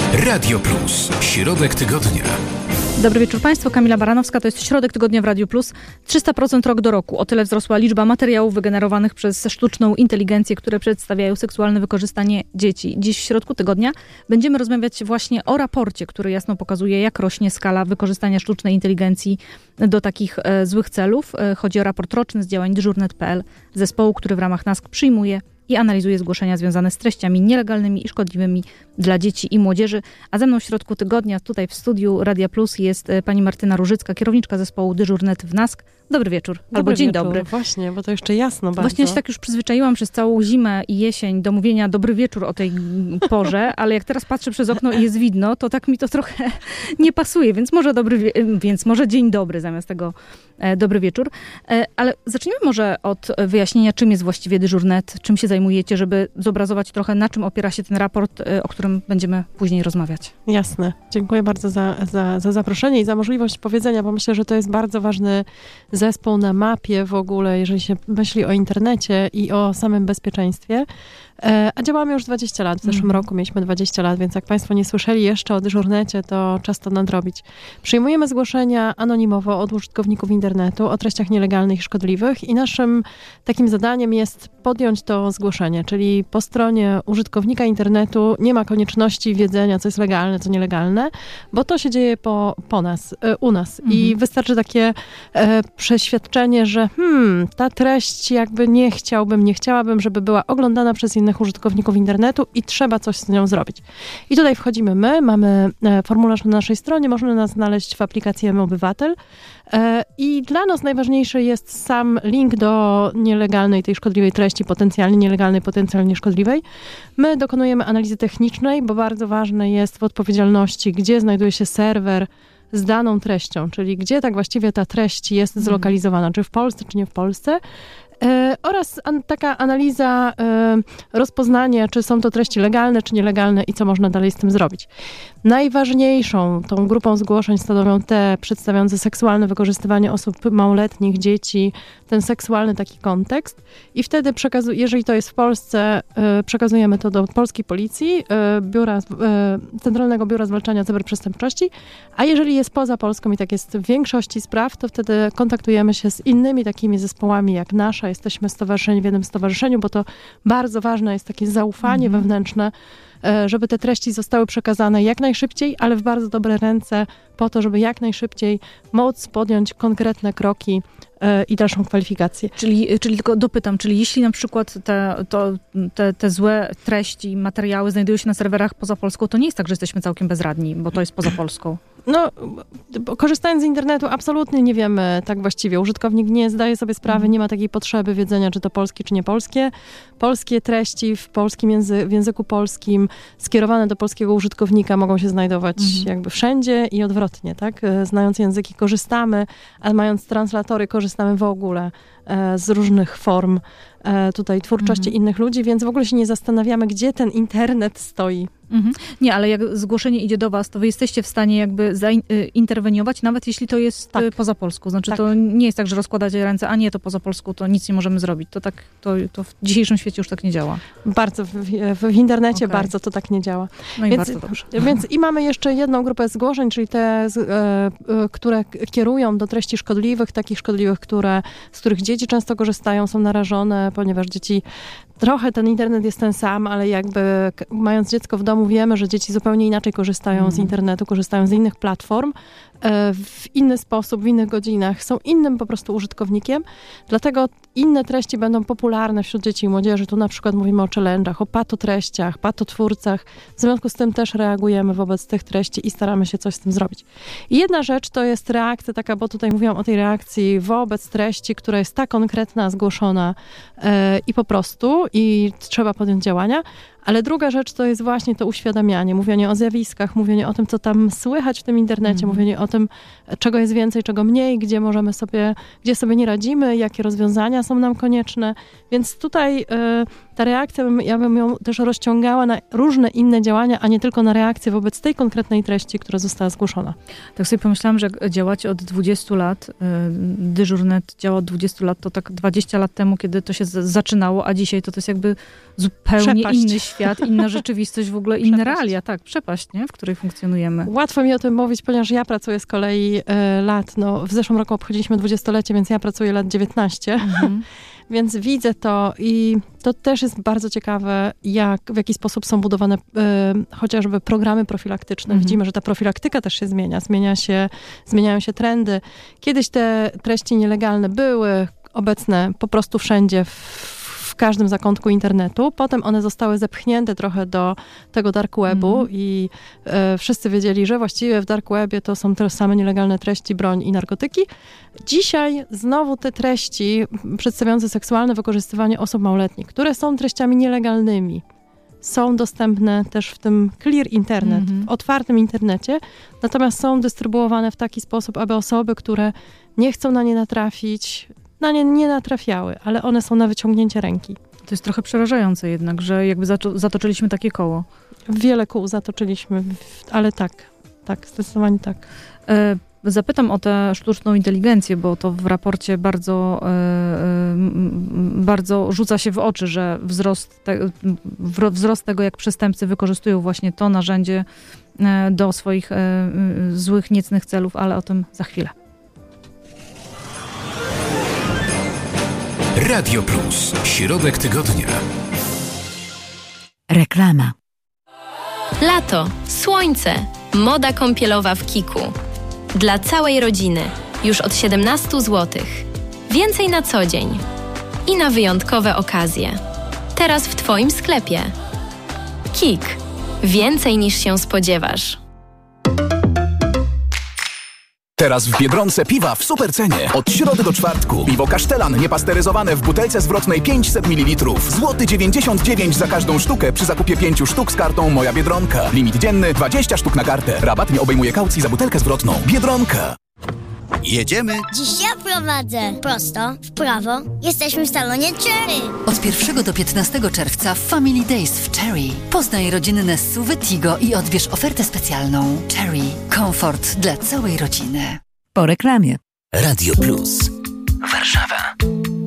Radio Plus. Środek tygodnia. Dobry wieczór Państwu, Kamila Baranowska, to jest Środek Tygodnia w Radiu Plus. 300% rok do roku. O tyle wzrosła liczba materiałów wygenerowanych przez sztuczną inteligencję, które przedstawiają seksualne wykorzystanie dzieci. Dziś w Środku Tygodnia będziemy rozmawiać właśnie o raporcie, który jasno pokazuje, jak rośnie skala wykorzystania sztucznej inteligencji do takich złych celów. Chodzi o raport roczny z działań Dyżurnet.pl, zespołu, który w ramach NASK przyjmuje i analizuje zgłoszenia związane z treściami nielegalnymi i szkodliwymi dla dzieci i młodzieży. A ze mną w Środku Tygodnia, tutaj w studiu Radia Plus, jest pani Martyna Różycka, kierowniczka zespołu Dyżurnet w NASK. Dobry wieczór, albo dzień dobry. Właśnie, bo to jeszcze jasno bardzo. Właśnie się tak już przyzwyczaiłam przez całą zimę i jesień do mówienia dobry wieczór o tej porze, ale jak teraz patrzę przez okno i jest widno, to tak mi to trochę nie pasuje, więc może dzień dobry zamiast tego dobry wieczór. Ale zacznijmy może od wyjaśnienia, czym jest właściwie Dyżurnet, czym się zajmujecie, żeby zobrazować trochę, na czym opiera się ten raport, o którym będziemy później rozmawiać. Jasne. Dziękuję bardzo za zaproszenie i za możliwość powiedzenia, bo myślę, że to jest bardzo ważny zespół na mapie w ogóle, jeżeli się myśli o internecie i o samym bezpieczeństwie. A działamy już 20 lat. W zeszłym roku mieliśmy 20 lat, więc jak Państwo nie słyszeli jeszcze o Dyżurnecie, to czas to nadrobić. Przyjmujemy zgłoszenia anonimowo od użytkowników internetu o treściach nielegalnych i szkodliwych i naszym takim zadaniem jest podjąć to zgłoszenie, czyli po stronie użytkownika internetu nie ma konieczności wiedzenia, co jest legalne, co nielegalne, bo to się dzieje u nas. I wystarczy takie przeświadczenie, że ta treść jakby nie chciałabym, żeby była oglądana przez innych użytkowników internetu i trzeba coś z nią zrobić. I tutaj wchodzimy my, mamy formularz na naszej stronie, można nas znaleźć w aplikacji mObywatel i dla nas najważniejszy jest sam link do nielegalnej, tej szkodliwej treści, potencjalnie nielegalnej, potencjalnie szkodliwej. My dokonujemy analizy technicznej, bo bardzo ważne jest w odpowiedzialności, gdzie znajduje się serwer z daną treścią, czyli gdzie tak właściwie ta treść jest zlokalizowana, czy w Polsce, czy nie w Polsce. Oraz taka analiza, rozpoznanie, czy są to treści legalne, czy nielegalne i co można dalej z tym zrobić. Najważniejszą tą grupą zgłoszeń stanowią te przedstawiające seksualne wykorzystywanie osób małoletnich, dzieci, ten seksualny taki kontekst. I wtedy, jeżeli to jest w Polsce, przekazujemy to do polskiej policji, Centralnego Biura Zwalczania Cyberprzestępczości, a jeżeli jest poza Polską i tak jest w większości spraw, to wtedy kontaktujemy się z innymi takimi zespołami jak nasza. Jesteśmy stowarzyszeni w jednym stowarzyszeniu, bo to bardzo ważne jest takie zaufanie wewnętrzne, żeby te treści zostały przekazane jak najszybciej, ale w bardzo dobre ręce po to, żeby jak najszybciej móc podjąć konkretne kroki i dalszą kwalifikację. Czyli tylko dopytam, czyli jeśli na przykład te złe treści, materiały znajdują się na serwerach poza Polską, to nie jest tak, że jesteśmy całkiem bezradni, bo to jest poza Polską. No, korzystając z internetu absolutnie nie wiemy tak właściwie. Użytkownik nie zdaje sobie sprawy, nie ma takiej potrzeby wiedzenia, czy to polskie, czy nie polskie. Polskie treści w języku polskim skierowane do polskiego użytkownika mogą się znajdować jakby wszędzie i odwrotnie, tak? Znając języki korzystamy, a mając translatory korzystamy w ogóle z różnych form tutaj twórczości innych ludzi, więc w ogóle się nie zastanawiamy, gdzie ten internet stoi. Nie, ale jak zgłoszenie idzie do was, to wy jesteście w stanie jakby interweniować, nawet jeśli to jest poza Polską. Znaczy to nie jest tak, że rozkładacie ręce, a nie, to poza Polską, to nic nie możemy zrobić. To w dzisiejszym świecie już tak nie działa. Bardzo, w internecie bardzo to tak nie działa. No i bardzo dobrze. Więc i mamy jeszcze jedną grupę zgłoszeń, czyli te, które kierują do treści szkodliwych, takich szkodliwych, z których dzieci często korzystają, są narażone, ponieważ dzieci, trochę ten internet jest ten sam, ale jakby mając dziecko w domu wiemy, że dzieci zupełnie inaczej korzystają z internetu, korzystają z innych platform, w inny sposób, w innych godzinach, są innym po prostu użytkownikiem, dlatego inne treści będą popularne wśród dzieci i młodzieży. Tu na przykład mówimy o challenge'ach, o patotreściach, patotwórcach. W związku z tym też reagujemy wobec tych treści i staramy się coś z tym zrobić. I jedna rzecz to jest reakcja taka, bo tutaj mówiłam o tej reakcji wobec treści, która jest tak konkretna, zgłoszona i po prostu, i trzeba podjąć działania. Ale druga rzecz to jest właśnie to uświadamianie, mówienie o zjawiskach, mówienie o tym, co tam słychać w tym internecie, mówienie o tym, czego jest więcej, czego mniej, gdzie sobie nie radzimy, jakie rozwiązania są nam konieczne. Więc tutaj ta reakcja, ja bym ją też rozciągała na różne inne działania, a nie tylko na reakcję wobec tej konkretnej treści, która została zgłoszona. Tak sobie pomyślałam, że działacie od 20 lat, Dyżurnet działa od 20 lat, to tak 20 lat temu, kiedy to się zaczynało, a dzisiaj to jest jakby zupełnie inny świat. świat, inna rzeczywistość, w ogóle inne realia, tak, przepaść, nie? W której funkcjonujemy. Łatwo mi o tym mówić, ponieważ ja pracuję z kolei lat, w zeszłym roku obchodziliśmy 20-lecie, więc ja pracuję lat 19. Więc widzę to i to też jest bardzo ciekawe, w jaki sposób są budowane chociażby programy profilaktyczne. Widzimy, że ta profilaktyka też się zmienia. Zmieniają się trendy. Kiedyś te treści nielegalne były obecne po prostu wszędzie, w każdym zakątku internetu. Potem one zostały zepchnięte trochę do tego dark webu i wszyscy wiedzieli, że właściwie w dark webie to są te same nielegalne treści, broń i narkotyki. Dzisiaj znowu te treści przedstawiające seksualne wykorzystywanie osób małoletnich, które są treściami nielegalnymi, są dostępne też w tym clear internet, w otwartym internecie, natomiast są dystrybuowane w taki sposób, aby osoby, które nie chcą na nie natrafić, na nie nie natrafiały, ale one są na wyciągnięcie ręki. To jest trochę przerażające jednak, że jakby zatoczyliśmy takie koło. Wiele kół zatoczyliśmy, ale tak, zdecydowanie tak. Zapytam o tę sztuczną inteligencję, bo to w raporcie bardzo rzuca się w oczy, że wzrost tego, jak przestępcy wykorzystują właśnie to narzędzie do swoich złych, niecnych celów, ale o tym za chwilę. Radio Plus. Środek tygodnia. Reklama. Lato, słońce, moda kąpielowa w Kiku. Dla całej rodziny. Już od 17 zł. Więcej na co dzień. I na wyjątkowe okazje. Teraz w Twoim sklepie. Kik. Więcej niż się spodziewasz. Teraz w Biedronce piwa w super cenie. Od środy do czwartku. Piwo Kasztelan niepasteryzowane w butelce zwrotnej 500 ml. Złoty 99 za każdą sztukę przy zakupie 5 sztuk z kartą Moja Biedronka. Limit dzienny 20 sztuk na kartę. Rabat nie obejmuje kaucji za butelkę zwrotną. Biedronka. Jedziemy? Dziś ja prowadzę. Prosto, w prawo. Jesteśmy w salonie Cherry. Od 1 do 15 czerwca w Family Days w Cherry. Poznaj rodzinne SUV Tigo i odbierz ofertę specjalną. Cherry. Komfort dla całej rodziny. Po reklamie. Radio Plus. Warszawa.